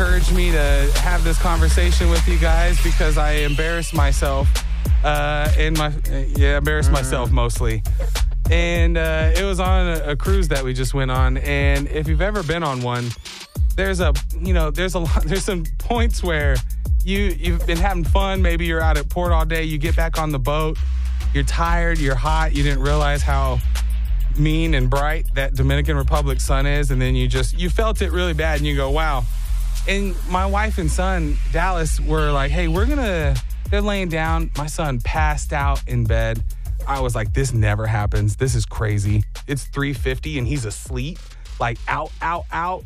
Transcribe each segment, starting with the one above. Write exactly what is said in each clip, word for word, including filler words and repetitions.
encouraged me to have this conversation with you guys because I embarrassed myself. Uh, in my yeah, embarrassed mm. myself mostly. And uh, it was on a, a cruise that we just went on. And if you've ever been on one, there's a you know there's a lot, there's some points where you you've been having fun. Maybe you're out at port all day. You get back on the boat. You're tired. You're hot. You didn't realize how mean and bright that Dominican Republic sun is, and then you just you felt it really bad, and you go, wow. And my wife and son Dallas were like, hey, we're gonna they're laying down. My son passed out in bed. I was like, this never happens. This is crazy. It's three fifty and he's asleep, like out out out.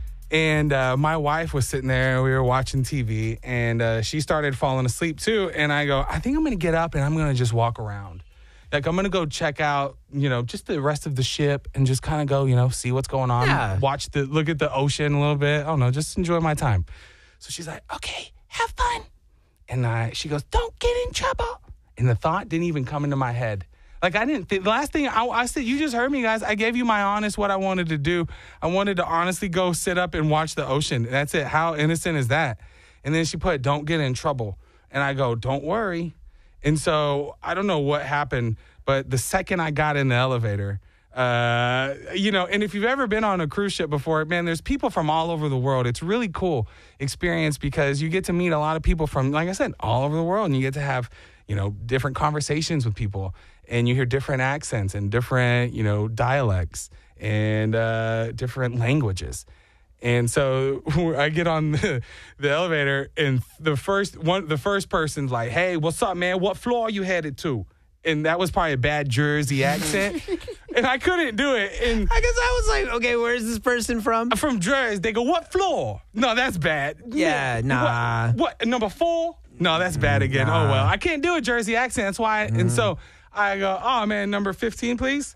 And uh, my wife was sitting there and we were watching T V, and uh, she started falling asleep too. And I go, I think I'm gonna get up and I'm gonna just walk around. Like, I'm going to go check out, you know, just the rest of the ship and just kind of go, you know, see what's going on. Yeah. Watch the, look at the ocean a little bit. I don't know, just enjoy my time. So she's like, okay, have fun. And I, she goes, don't get in trouble. And the thought didn't even come into my head. Like, I didn't think, the last thing I, I said, you just heard me, guys. I gave you my honest, what I wanted to do. I wanted to honestly go sit up and watch the ocean. That's it. How innocent is that? And then she put, don't get in trouble. And I go, don't worry. And so I don't know what happened, but the second I got in the elevator, uh, you know, and if you've ever been on a cruise ship before, man, there's people from all over the world. It's a really cool experience because you get to meet a lot of people from, like I said, all over the world, and you get to have, you know, different conversations with people, and you hear different accents and different, you know, dialects and uh, different languages. And so I get on the, the elevator, and the first one, the first person's like, "Hey, what's up, man? What floor are you headed to?" And that was probably a bad Jersey accent, and I couldn't do it. And I guess I was like, "Okay, where's this person from?" I'm from Jersey. They go, "What floor?" No, that's bad. Yeah, nah. What, what number four? No, that's bad again. Nah. Oh well, I can't do a Jersey accent. That's why. Mm. And so I go, "Oh man, number fifteen, please."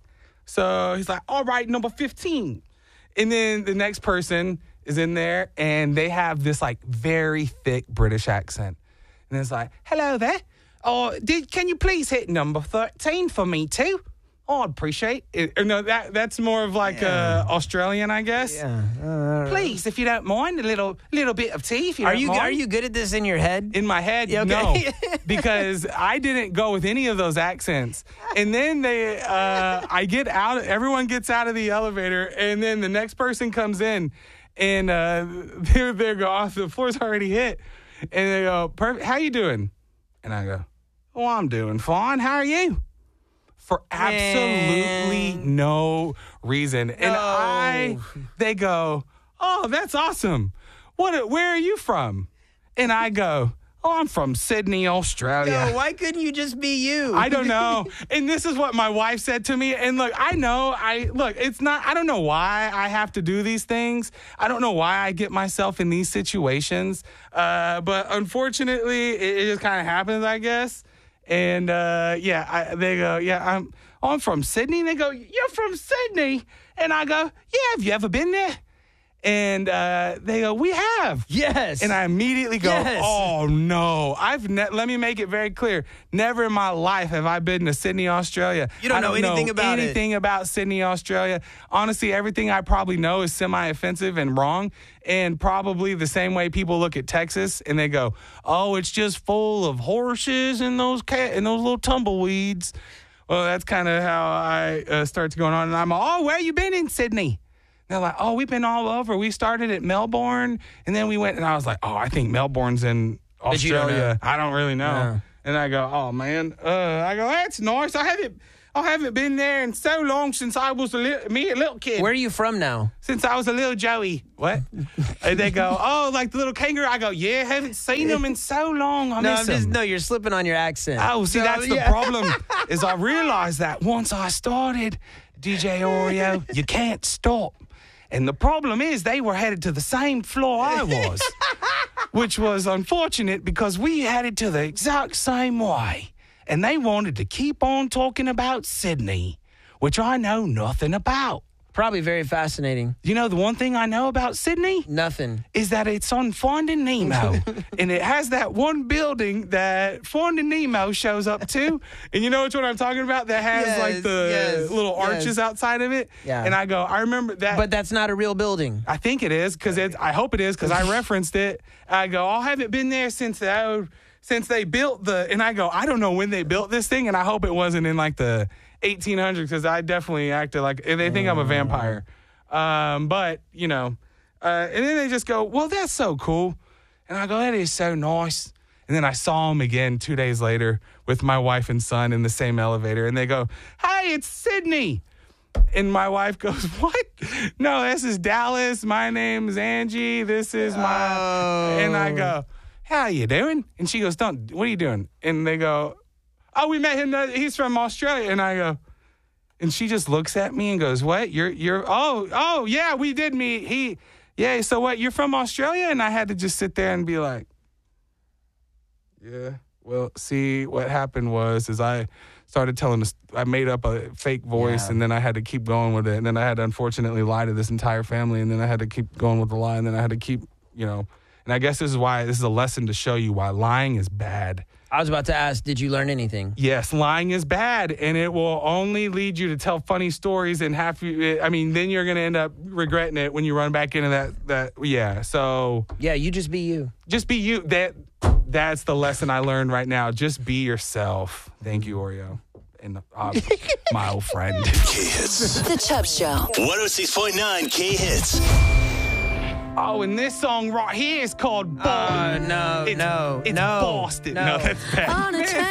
So he's like, "All right, number fifteen." And then the next person is in there, and they have this like very thick British accent, and it's like, "Hello there. Oh, did can you please hit number thirteen for me too? Oh, I'd appreciate it." Or no, that that's more of like yeah. uh, Australian, I guess. Yeah. Uh, please, if you don't mind, a little little bit of tea. If you are don't you mind. Are you good at this in your head? In my head, yeah, okay. no, because I didn't go with any of those accents. And then they, uh, I get out. Everyone gets out of the elevator, and then the next person comes in, and uh, they're they go off. The floor's already hit, and they go, "Perfect. How you doing?" And I go, "Oh, I'm doing fine. How are you?" For absolutely Man. no reason. No. And I, they go, "Oh, that's awesome. What? Where are you from?" And I go, "Oh, I'm from Sydney, Australia." Yo, why couldn't you just be you? I don't know. And this is what my wife said to me. And look, I know, I look, it's not, I don't know why I have to do these things. I don't know why I get myself in these situations. Uh, but unfortunately, it, it just kind of happens, I guess. And uh, yeah, I, they go, yeah, I'm, oh, I'm from Sydney. And they go, "You're from Sydney?" And I go, "Yeah, have you ever been there?" And uh, they go, "We have." Yes. And I immediately go, yes. "Oh, no. I've ne- Let me make it very clear. Never in my life have I been to Sydney, Australia. You don't, I don't know anything know about anything it. about Sydney, Australia. Honestly, everything I probably know is semi-offensive and wrong, and probably the same way people look at Texas and they go, "Oh, it's just full of horses and those cat and those little tumbleweeds." Well, that's kind of how I uh, start going on. And I'm, "Oh, where you been in Sydney?" They're like, "Oh, we've been all over. We started at Melbourne, and then we went," and I was like, "Oh, I think Melbourne's in Australia." I don't really know. Yeah. And I go, "Oh, man." Uh, I go, "That's nice. I haven't, I haven't been there in so long since I was a little, me, a little kid. Where are you from now? Since I was a little Joey." What? And they go, "Oh, like the little kangaroo." I go, "Yeah, haven't seen them in so long. I No, miss I'm just, them." no, you're slipping on your accent. Oh, see, No, that's the yeah. problem, is I realized that once I started, D J Oreo, you can't stop. And the problem is they were headed to the same floor I was, which was unfortunate because we headed to the exact same way. And they wanted to keep on talking about Sydney, which I know nothing about. Probably very fascinating. You know, the one thing I know about Sydney Nothing. is that it's on Finding Nemo. And it has that one building that Finding Nemo shows up to. And you know which one I'm talking about? That has Yes, like the yes, little arches yes. outside of it. Yeah. And I go, I remember that. But that's not a real building. I think it is because it's. I hope it is because I referenced it. I go, I haven't been there since the, since they built the. And I go, I don't know when they built this thing, and I hope it wasn't in like the eighteen hundreds because I definitely acted like they think I'm a vampire. Um, but you know, uh, and then they just go, well, that's so cool, and I go, that is so nice. And then I saw them again two days later with my wife and son in the same elevator, and they go, hey, it's Sydney. And my wife goes, what? No, this is Dallas. My name's Angie. This is my... Oh. And I go, how you doing? And she goes, don't, what are you doing? And they go, oh, we met him. He's from Australia. And I go, and she just looks at me and goes, what? You're, you're, oh, oh, yeah, we did meet. He, yeah, so what? You're from Australia? And I had to just sit there and be like, yeah. Well, see, what happened was, is I started telling this, I made up a fake voice, Yeah. and then I had to keep going with it. And then I had to unfortunately lie to this entire family, and then I had to keep going with the lie, and then I had to keep, you know. And I guess this is why, this is a lesson to show you why lying is bad. I was about to ask, did you learn anything? Yes, lying is bad, and it will only lead you to tell funny stories and have you, I mean, then you're going to end up regretting it when you run back into that, that, yeah. So Yeah, you just be you. just be you. That That's the lesson I learned right now. Just be yourself. Thank you, Oreo. And uh, my old friend. K-Hits. The Chubb Show. one oh six point nine K-Hits. Oh, and this song right here is called Oh, Boston. no, it's, no, it's no. Boston. No. No, that's bad. On a Man,